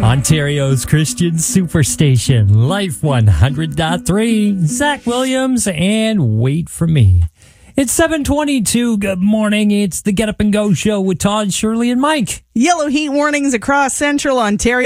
Ontario's Christian Superstation, Life 100.3, Zach Williams, and Wait For Me. It's 7:22. Good morning. It's the Get Up and Go show with Todd, Shirley, and Mike. Yellow heat warnings across central Ontario.